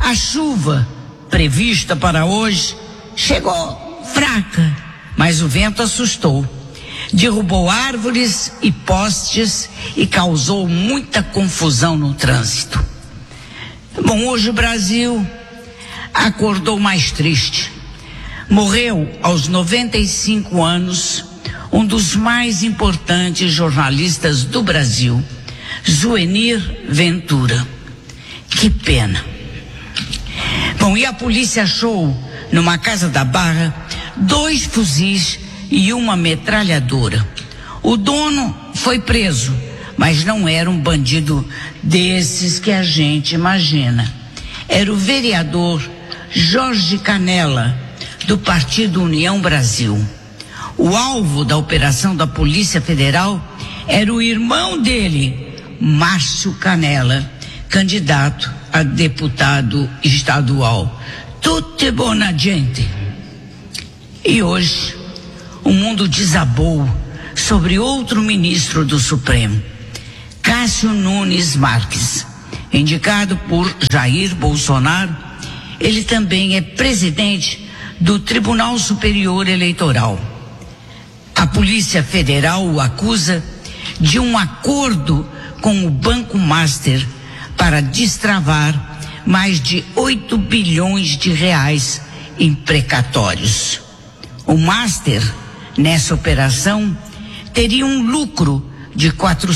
A chuva prevista para hoje chegou fraca, mas o vento assustou. Derrubou árvores e postes e causou muita confusão no trânsito. Bom, hoje o Brasil acordou mais triste. Morreu aos 95 anos um dos mais importantes jornalistas do Brasil, Zuenir Ventura. Que pena. Bom, e a polícia achou numa casa da Barra 2 fuzis e uma metralhadora. O dono foi preso, mas não era um bandido desses que a gente imagina. Era o vereador Jorge Canella, do Partido União Brasil. O alvo da operação da Polícia Federal era o irmão dele, Márcio Canella, candidato a deputado estadual. Tutte buona gente. E hoje, o mundo desabou sobre outro ministro do Supremo, Cássio Nunes Marques, indicado por Jair Bolsonaro. Ele também é presidente do Tribunal Superior Eleitoral. A Polícia Federal o acusa de um acordo com o Banco Master para destravar mais de 8 bilhões de reais em precatórios. O Master, nessa operação, teria um lucro de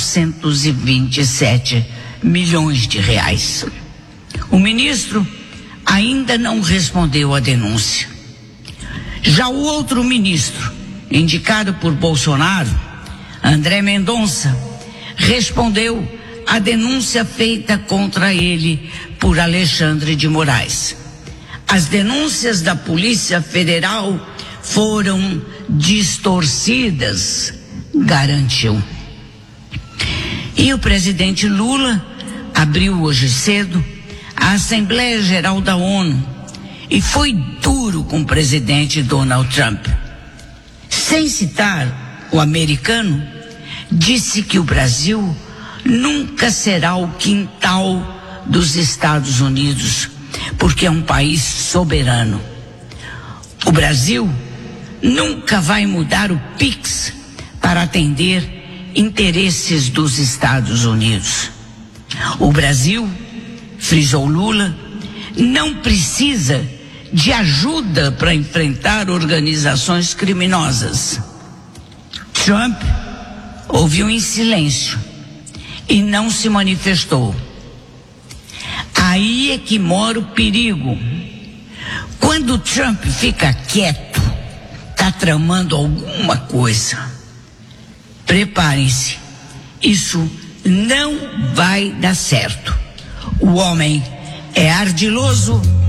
427 milhões de reais. O ministro ainda não respondeu à denúncia. Já o outro ministro, indicado por Bolsonaro, André Mendonça, respondeu à denúncia feita contra ele por Alexandre de Moraes. As denúncias da Polícia Federal foram distorcidas, garantiu. E o presidente Lula abriu hoje cedo a Assembleia Geral da ONU e foi duro com o presidente Donald Trump. Sem citar o americano, disse que o Brasil nunca será o quintal dos Estados Unidos, porque é um país soberano. O Brasil nunca vai mudar o PIX para atender interesses dos Estados Unidos. O Brasil, frisou Lula, não precisa de ajuda para enfrentar organizações criminosas. Trump ouviu em silêncio e não se manifestou. Aí é que mora o perigo. Quando Trump fica quieto, está tramando alguma coisa. Preparem-se, isso não vai dar certo. O homem é ardiloso